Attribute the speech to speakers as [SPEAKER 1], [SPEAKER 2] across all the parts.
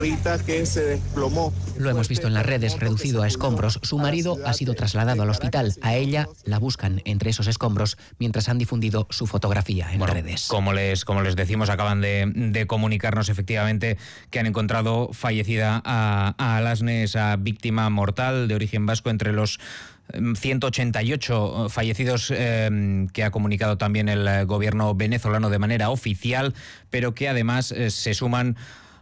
[SPEAKER 1] Que se desplomó.
[SPEAKER 2] Lo hemos visto en las redes, reducido a escombros. Su marido ha sido trasladado al hospital. A ella la buscan entre esos escombros mientras han difundido su fotografía en redes.
[SPEAKER 3] Como les decimos, acaban de comunicarnos efectivamente que han encontrado fallecida a Alasne, esa víctima mortal de origen vasco, entre los 188 fallecidos que ha comunicado también el gobierno venezolano de manera oficial, pero que además se suman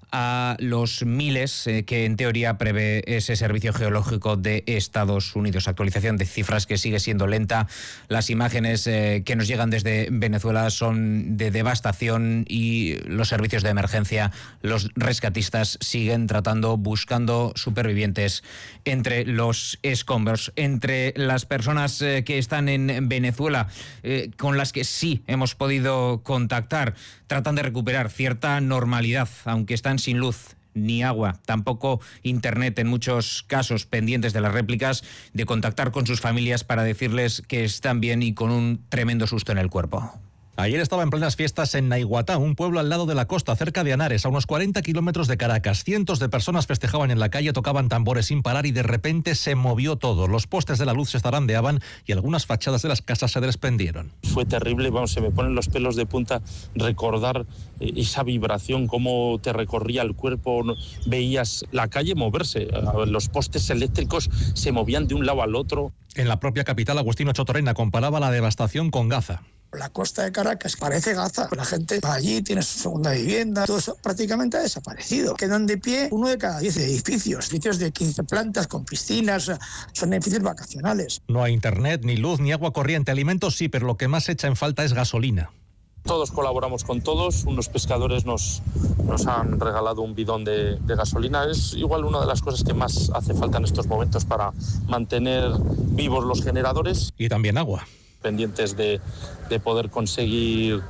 [SPEAKER 3] a los miles que en teoría prevé ese Servicio Geológico de Estados Unidos. Actualización de cifras que sigue siendo lenta. Las imágenes que nos llegan desde Venezuela son de devastación y los servicios de emergencia, los rescatistas siguen buscando supervivientes entre los escombros. Entre las personas que están en Venezuela, con las que sí hemos podido contactar, tratan de recuperar cierta normalidad, aunque están sin luz ni agua, tampoco internet en muchos casos, pendientes de las réplicas, de contactar con sus familias para decirles que están bien y con un tremendo susto en el cuerpo.
[SPEAKER 4] Ayer estaba en plenas fiestas en Naiguatá, un pueblo al lado de la costa, cerca de Henares, a unos 40 kilómetros de Caracas. Cientos de personas festejaban en la calle, tocaban tambores sin parar y de repente se movió todo. Los postes de la luz se zarandeaban y algunas fachadas de las casas se desprendieron.
[SPEAKER 5] Fue terrible, se me ponen los pelos de punta recordar esa vibración, cómo te recorría el cuerpo, veías la calle moverse, los postes eléctricos se movían de un lado al otro.
[SPEAKER 4] En la propia capital, Agustino Chotorena comparaba la devastación con Gaza.
[SPEAKER 6] La costa de Caracas parece Gaza. La gente va allí, tiene su segunda vivienda, todo eso prácticamente ha desaparecido. Quedan de pie 1 de cada 10 edificios de 15 plantas con piscinas, son edificios vacacionales.
[SPEAKER 4] No hay internet, ni luz, ni agua corriente. Alimentos sí, pero lo que más echa en falta es gasolina.
[SPEAKER 5] Todos colaboramos con todos, unos pescadores nos han regalado un bidón de gasolina. Es igual una de las cosas que más hace falta en estos momentos para mantener vivos los generadores.
[SPEAKER 4] Y también agua.
[SPEAKER 5] Pendientes de poder conseguir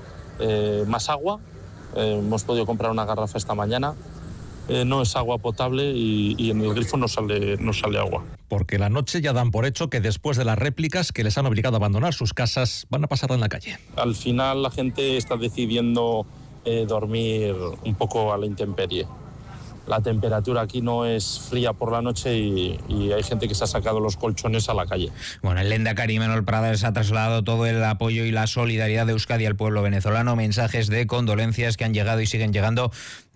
[SPEAKER 5] más agua. Hemos podido comprar una garrafa esta mañana. No es agua potable y en el grifo no sale agua.
[SPEAKER 4] Porque la noche ya dan por hecho que después de las réplicas que les han obligado a abandonar sus casas, van a pasar en la calle.
[SPEAKER 5] Al final la gente está decidiendo dormir un poco a la intemperie. La temperatura aquí no es fría por la noche y hay gente que se ha sacado los colchones a la calle.
[SPEAKER 3] Bueno, el lehendakari Imanol Prades ha trasladado todo el apoyo y la solidaridad de Euskadi al pueblo venezolano. Mensajes de condolencias que han llegado y siguen llegando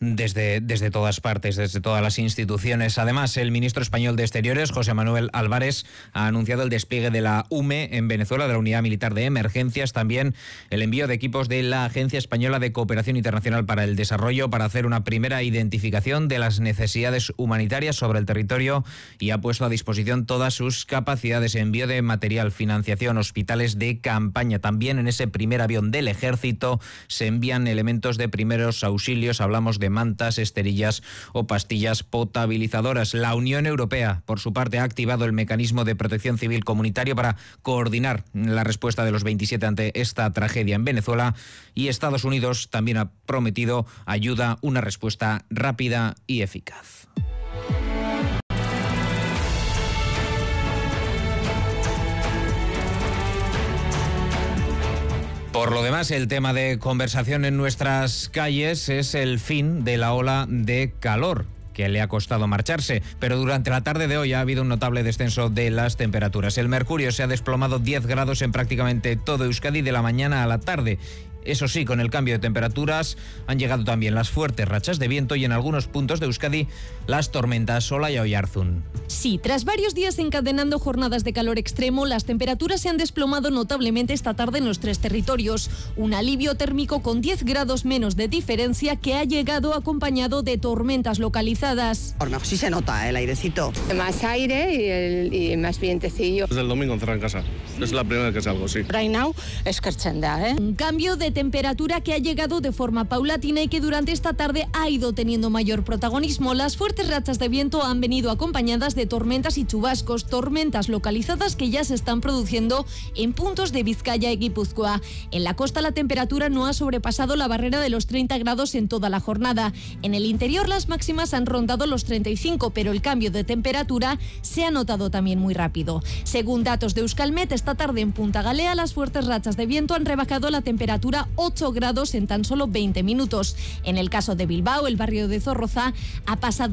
[SPEAKER 3] desde todas partes, desde todas las instituciones. Además, el ministro español de Exteriores, José Manuel Álvarez, ha anunciado el despliegue de la UME en Venezuela, de la Unidad Militar de Emergencias, también el envío de equipos de la Agencia Española de Cooperación Internacional para el Desarrollo para hacer una primera identificación de las necesidades humanitarias sobre el territorio y ha puesto a disposición todas sus capacidades, envío de material, financiación, hospitales de campaña. También en ese primer avión del Ejército se envían elementos de primeros auxilios, hablamos de mantas, esterillas o pastillas potabilizadoras. La Unión Europea, por su parte, ha activado el mecanismo de protección civil comunitario para coordinar la respuesta de los 27 ante esta tragedia en Venezuela, y Estados Unidos también ha prometido ayuda, una respuesta rápida y eficaz. Por lo demás, el tema de conversación en nuestras calles es el fin de la ola de calor que le ha costado marcharse, pero durante la tarde de hoy ha habido un notable descenso de las temperaturas. El mercurio se ha desplomado 10 grados en prácticamente todo Euskadi de la mañana a la tarde. Eso sí, con el cambio de temperaturas han llegado también las fuertes rachas de viento y en algunos puntos de Euskadi las tormentas Olaya y Oyarzún.
[SPEAKER 7] Sí, tras varios días encadenando jornadas de calor extremo, las temperaturas se han desplomado notablemente esta tarde en los 3 territorios. Un alivio térmico con 10 grados menos de diferencia que ha llegado acompañado de tormentas localizadas.
[SPEAKER 8] Sí se nota el airecito.
[SPEAKER 9] Más aire y más vientecillo.
[SPEAKER 10] Desde el domingo encerrado en casa. Es la primera vez que salgo, sí.
[SPEAKER 9] Right now es kerchenda,
[SPEAKER 7] Un cambio de temperatura que ha llegado de forma paulatina y que durante esta tarde ha ido teniendo mayor protagonismo. Las fuertes rachas de viento han venido acompañadas de tormentas y chubascos, tormentas localizadas que ya se están produciendo en puntos de Vizcaya y Guipúzcoa. En la costa la temperatura no ha sobrepasado la barrera de los 30 grados en toda la jornada. En el interior las máximas han rondado los 35, pero el cambio de temperatura se ha notado también muy rápido. Según datos de Euskalmet, esta tarde en Punta Galea las fuertes rachas de viento han rebajado la temperatura temperatura 8 grados en tan solo 20 minutos. En el caso de Bilbao, el barrio de Zorroza ha pasado